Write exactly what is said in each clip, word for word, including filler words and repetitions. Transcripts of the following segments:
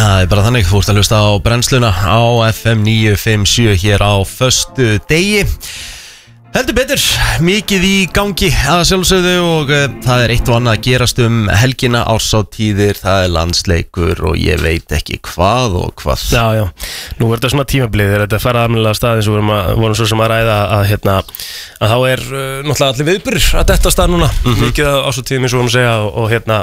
Það er bara þannig, þú ert að hlusta á brennsluna á F M níu fimm sjö hér á föstu degi. Heldur betur, mikið í gangi að sjálfsögðu og uh, það er eitt og annað að gerast um helgina, árshátíðir, það er landsleikur og ég veit ekki hvað og hvað. Já, já, nú er þetta svona tímabliðir, þetta er farað almennilega staðins og vorum, að, vorum svo sem að ræða að, hérna, að þá er uh, náttúrulega allir viðburðir að detta stað núna, mm -hmm. mikið á árshátíðum eins og vorum að segja og, og hérna,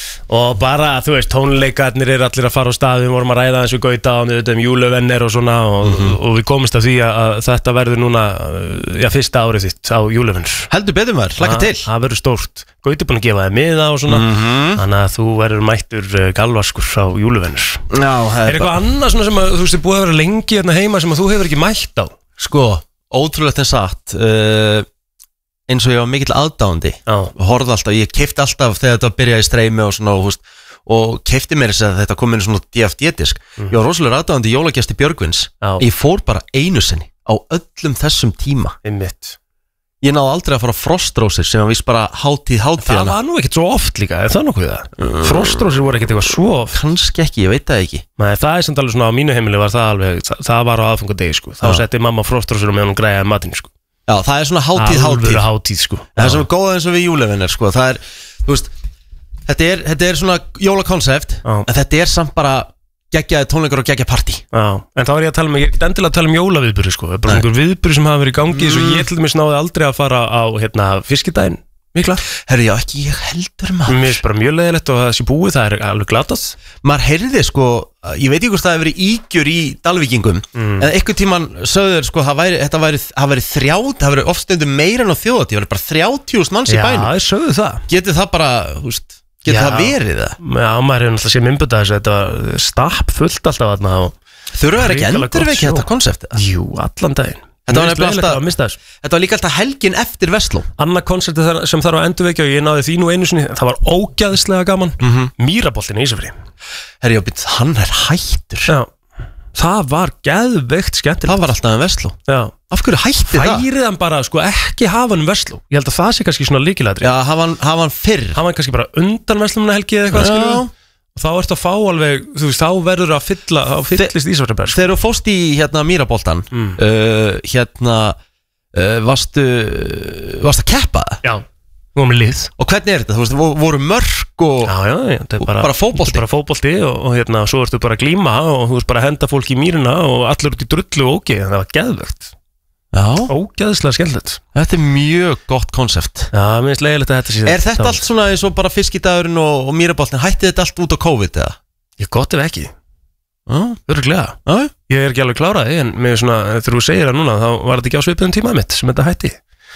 og bara, þú veist, tónleikarnir er allir að fara á stað, við vorum að ræða eins og Gauta og við um júluvenner og svona og, mm -hmm. og við komumst af því að, að þetta verður núna, já, fyrsta árið þitt á júluvenner. Heldur betur maður, hlakka til. Það verður stórt. Gauti búin að gefa þig miða og svona, mm -hmm. þannig að þú verður mættur galvaskur á júluvenner. Já, er eitthvað annað svona sem að þú veist er búið að vera lengi hérna heima sem að þú hefur ekki mætt á? Sko, ótrúlegt en satt, uh, eins og ég var mikill aðdáandi, horfði alltaf, ég keipti alltaf þegar þetta byrjaði í streymi og svona, og, húst, og keipti mér þess að þetta kom inn svona D V D-disk. Mm. Ég var rosalega aðdáandi jólagesti Björgvins. Já. Ég fór bara einu sinni á öllum þessum tíma. Einmitt. Ég náði aldrei að fara á Frostrósir sem var vist bara hátíð hátíðana. Það var nú ekkert svo oft líka, er það nokkuð það? Mm. Frostrósir voru ekkert eitthvað svo oft. Kannski ekki, ég veit það ekki. Nei, það er samt alveg svona á mínu heimili var það alveg, það, það var á aðfangadegi sko. Þá setti mamma Frostrósir og meðan hún græjaði matinn sko. Já, það er svona hátíð hátíð. Alvöru hátíð sko. Það er svona góða eins og við júlevenner sko. Það er, þú veist, þetta er, þetta er svona jólakonsept, en þetta er samt bara geggjaði tónleikar og geggja partí. Já, en þá er ég að tala um, ég er ekki endilega að tala um jólaviðburði sko, það er bara einhver viðburði sem hafa verið í gangi, mm. svo ég til dæmis náði aldrei að fara á, hérna, fiskidaginn, mikla. Herru, já, ekki ég heldur maður. Mér finnst bara mjög leiðilegt og það sé búið, það er alveg glatað. Maður heyrði sko, ég veit ekki hvort það hefur verið ígjur í Dalvíkingum, mm. en einhvern tíman sögður sko, það væri, þetta væri, það væri þrjátt, það væri ofstundum meira en á þjóðatíð, það væri bara þrjátíu manns í bænum. Já, ég sögðu það. Getið það bara, húst, getur það verið það? Já, maður hefur náttúrulega séð myndböndað þessu, þetta var stapp fullt alltaf þarna. Þurfa það ekki endurvekja þetta konseptið? Jú, allan daginn. Þetta var, alltaf, þetta var líka alltaf helgin eftir Vestló. Annað konseptið sem þarf að endurvekja og ég náði því nú einu sinni, það var ógæðislega gaman, mm -hmm. Mýraboltinn í Ísafirði. Herri, já, být, hann er hættur. Já, það var geðveikt skemmtilegt. Það var alltaf um Vestló. Já. Af hverju hætti það? Færið hann bara, sko, ekki hafa hann um Vestló. Ég held að það sé kannski svona líkilætri. Já, hafa hann, hafa hann fyrr. Hafa hann kannski bara undan Vestlómuna helgi eða eitthvað, skilur. Og þá ertu að fá alveg, þú veist, þá verður að fylla, þá fyllist Ísafjarðarbær. Þegar þú fóst í, hérna, Mýraboltan, mm. uh, hérna, uh, varstu, varstu að keppa það? Já, við varum í lið. Og hvernig er þetta? Þú veist, voru mörk og, já, já, já, þetta er bara, bara fótbolti? Bara fótbolti og, og hérna, svo ertu bara að glíma og þú veist bara að henda fólk í mýrina og allir út í drullu og ógeð, það var geðvögt. Já. Ógeðslega skemmtilegt. Þetta er mjög gott konsept. Já, mér finnst leiðilegt að þetta sé. Er þetta allt svona eins og bara fiskidagurinn og, og Mýraboltinn, hætti þetta allt út á COVID eða? Ég gott ef ekki. Já, örugglega. Já. Ég er ekki alveg kláraði, en með svona, þegar þú segir það núna, þá var þetta ekki á svipuðum tíma mitt sem þetta hætti.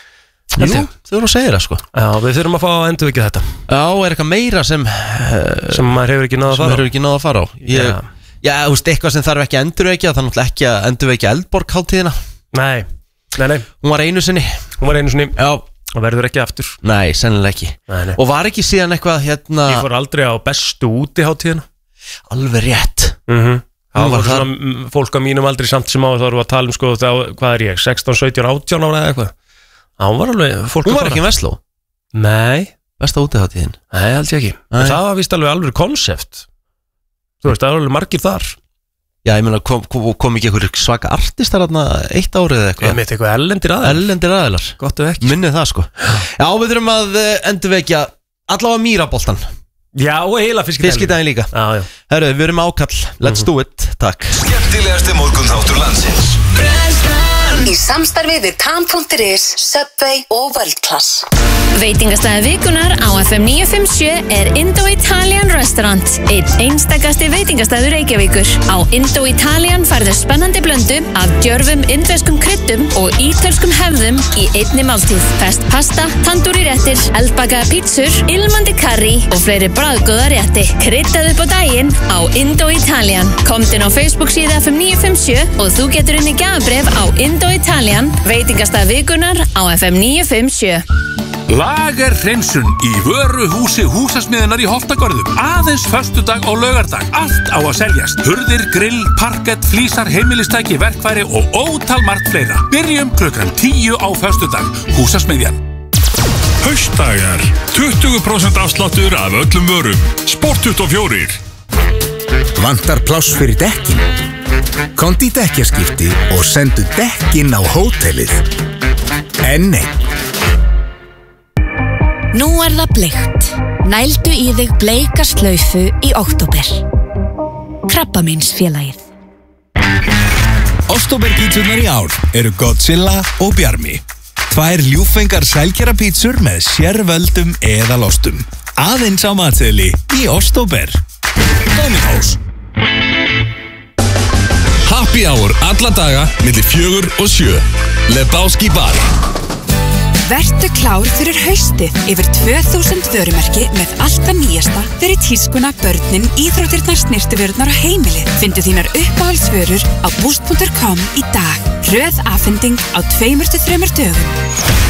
Jú, þegar þú segir það sko. Já, við þurfum að fá að endurvekja þetta. Já, er eitthvað meira sem uh, sem maður hefur ekki náð að fara á. Sem maður hefur ekki náð að fara á. Ég, já, já, þú veist, eitthvað sem þarf ekki að endurvekja, það er náttúrulega ekki að endurvekja Eldborg-hátíðina. Nei, nei, nei. Hún var einu sinni. Hún var einu sinni. Já. Og verður ekki aftur. Nei, sennilega ekki. Nei, nei. Og var ekki síðan eitthvað hérna. Ég fór aldrei á bestu útihátíðina. Alveg rétt. Mhm. Það var svona fólk á mínum aldrei samt sem á þá erum við að tala um sko, þá, hvað er ég, sextán, sautján, átján ára eða eitthvað. Það var alveg fólk. Hún var ekki í Vestló? Nei. Besta útihátíðin? Nei, held ég ekki. Það var vist alveg alveg konsept. Þú veist, það var alveg margir þar. Já, ég meina, kom, kom, kom ekki einhver svaka artistar þarna eitt árið eða eitthvað? Ég meit eitthvað ellendir aðelar. Ellendir aðelar. Gott ef ekki. Minnið það sko. Já, við þurfum að endurvekja allavega Mýraboltan. Já, og heila fiskidaginn. Fiskidaginn líka. Já, já. Herru, við erum ákall. Let's do it. Takk. Skemmtilegasti morgunþáttur landsins. Í samstarfi við Tan punktur is, Subway og World Class. Veitingastæði vikunar á F M níu fimm sjö er Indo-Italian Restaurant, einn einstakasti veitingastæður Reykjavíkur. Á Indo-Italian færðu spennandi blöndu af djörfum indverskum kryddum og ítölskum hefðum í einni máltíð. Fest pasta, tandúri réttir, eldbakaða pítsur, ilmandi karrí og fleiri bragðgóða rétti. Kryddað upp á daginn á Indo-Italian. Komdu inn á Facebook síðu F M níu fimm sjö og þú getur unni gjafabréf á Indo-Italian, veitingastæði vikunar á F M níu fimm sjö. Lagerhreinsun í vöruhúsi Húsasmiðjunar í Holtagörðum. Aðeins föstudag og laugardag. Allt á að seljast. Hurðir, grill, parkett, flísar, heimilistæki, verkfæri og ótal margt fleira. Byrjum klukkan tíu á föstudag. Húsasmiðjan. Haustdagar. tuttugu prósent afsláttur af öllum vörum. Sport tuttugu og fjögur. Vantar pláss fyrir dekkin? Komdu í dekkjaskipti og sendu dekkin á hótelið. En nei. Nú er það bleikt. Nældu í þig bleika slaufu í október. Krabbameinsfélagið. Októberpítsurnar í ár eru Godzilla og Bjarmi. Tvær ljúffengar sælgera pítsur með sérvöldum eðalostum. Aðeins á matseðli í október. Domino's. Happy hour alla daga milli fjögur og sjö. Lebowski Bar. Vertu klár fyrir haustið yfir tvö þúsund vörumerki með allt það nýjasta fyrir tískuna, börnin, íþróttirnar, snyrtivörurnar og heimilið. Findu þínar uppáhaldsvörur á boost punktur com í dag. Hröð afhending á tveimur til þremur dögum.